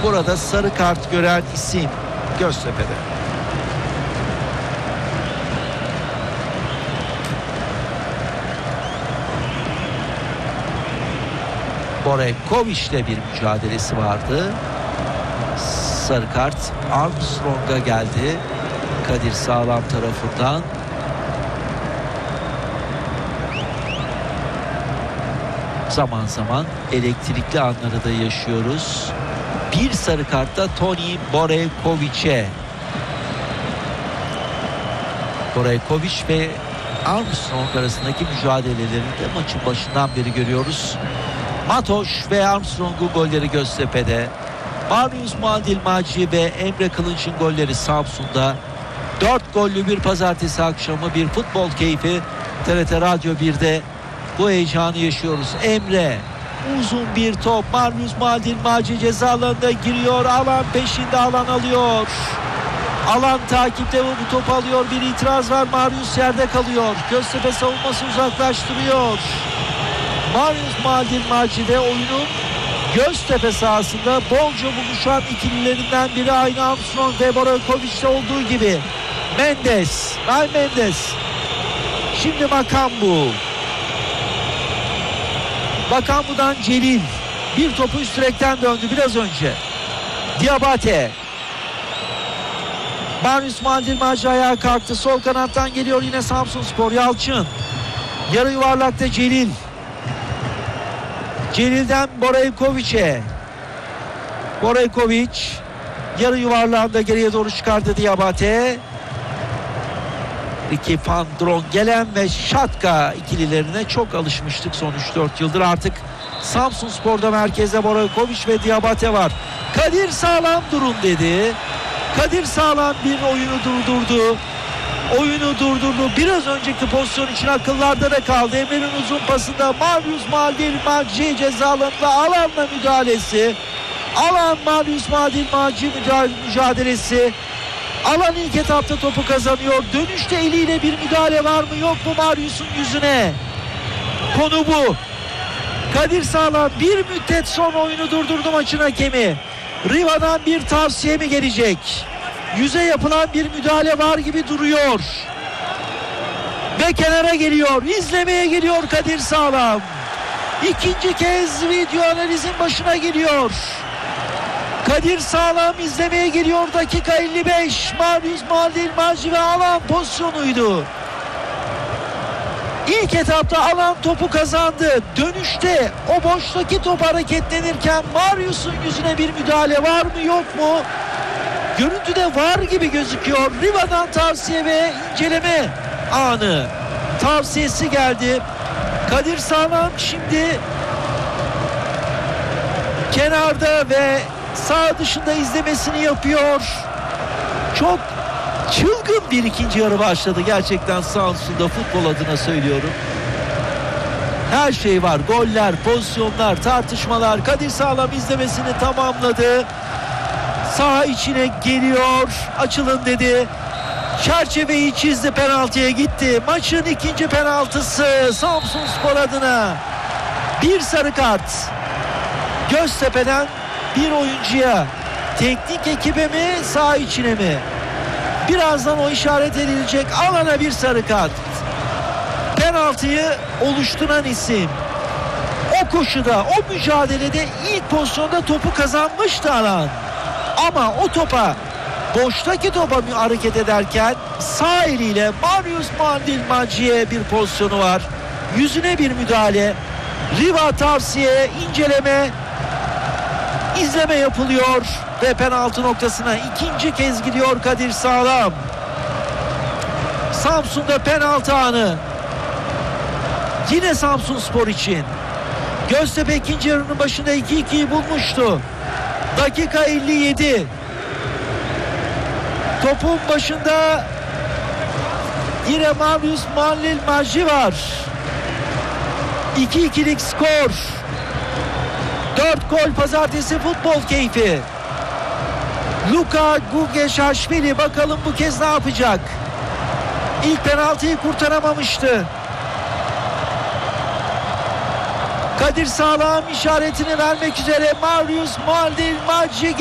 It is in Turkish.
burada sarı kart gören isim Göztepe'de. Borekoviç'le bir mücadelesi vardı. Sarı kart Armstrong'a geldi. Kadir Sağlam tarafından. Zaman zaman elektrikli anları da yaşıyoruz. Bir sarı kartta Toni Borekoviç'e. Borekoviç ve Armstrong arasındaki mücadeleleri de maçın başından beri görüyoruz. Matoş ve Armstrong'un golleri Göztepe'de. Marius Maldilmacı ve Emre Kılınç'ın golleri Samsun'da. 4 gollü bir pazartesi akşamı bir futbol keyfi. TRT Radyo 1'de bu heyecanı yaşıyoruz. Emre, uzun bir top. Marius Maldilmacı ceza alanına giriyor. Alan peşinde, alan alıyor. Alan takipte ve bu topu alıyor. Bir itiraz var. Marius yerde kalıyor. Göztepe savunması uzaklaştırıyor. Marius Maldilmacı de oyunun Göztepe sahasında bolca buluşan ikililerinden biri, aynı Armstrong ve Borekoviç'te olduğu gibi. Mendes, Ray Mendes. Şimdi Makambu. Makambu'dan Celil. Bir topu üst direkten döndü biraz önce. Diabate. Marius Maldilmacı ayağa kalktı. Sol kanattan geliyor yine Samsunspor. Yalçın. Yarı yuvarlakta Celil. Celil'den Borekoviç'e. Borekoviç yarı yuvarlağında geriye doğru çıkardı Diabate. Ricky van Drongelen ve Şatka ikililerine çok alışmıştık son 3-4 yıldır. Artık Samsunspor'da merkezde Borekoviç ve Diabate var. Kadir Sağlam durun dedi. Kadir Sağlam bir oyunu durdurdu. Biraz önceki pozisyon için akıllarda da kaldı. Emre'nin uzun pasında Marius Maldilmacı ceza alanında alanla müdahalesi. Alan Marius Maldilmacı mücadelesi. Alan ilk etapta topu kazanıyor. Dönüşte eliyle bir müdahale var mı yok mu Marius'un yüzüne? Konu bu. Kadir Sağlam bir müddet sonra oyunu durdurdu maçın hakemi. Riva'dan bir tavsiye mi gelecek? Yüze yapılan bir müdahale var gibi duruyor. Ve kenara geliyor. İzlemeye geliyor Kadir Sağlam. İkinci kez video analizin başına geliyor. Kadir Sağlam izlemeye geliyor. Dakika 55. Marius Maldilmacı ve alan pozisyonuydu. İlk etapta alan topu kazandı. Dönüşte o boştaki top hareketlenirken Marius'un yüzüne bir müdahale var mı yok mu? Görüntüde var gibi gözüküyor. Riva'dan tavsiye ve inceleme anı. Tavsiyesi geldi. Kadir Sağlam şimdi kenarda ve sağ dışında izlemesini yapıyor. Çok çılgın bir ikinci yarı başladı. Gerçekten Samsun'da futbol adına söylüyorum. Her şey var. Goller, pozisyonlar, tartışmalar. Kadir Sağlam izlemesini tamamladı. Saha içine geliyor. Açılın dedi. Çerçeveyi çizdi, penaltıya gitti. Maçın ikinci penaltısı Samsunspor adına. Bir sarı kart. Göztepe'den bir oyuncuya. Teknik ekibe mi, saha içine mi? Birazdan o işaret edilecek. Alana bir sarı kart. Penaltıyı oluşturan isim. O koşuda, o mücadelede ilk pozisyonda topu kazanmıştı alan. Ama o topa, boştaki topa hareket ederken sağ eliyle Marius Maldilmacı'ya bir pozisyonu var. Yüzüne bir müdahale. Riva tavsiye, inceleme, izleme yapılıyor ve penaltı noktasına ikinci kez gidiyor Kadir Sağlam. Samsun'da penaltı anı. Yine Samsunspor için. Göztepe ikinci yarının başında 2-2'yi bulmuştu. Dakika 57. Topun başında yine Marius Maldilmacı var. 2-2'lik skor. 4 gol pazartesi futbol keyfi. Luka Gugeşaşvili bakalım bu kez ne yapacak? İlk penaltıyı kurtaramamıştı. Kadir Sağlam işaretini vermek üzere. Marius Maldilmacı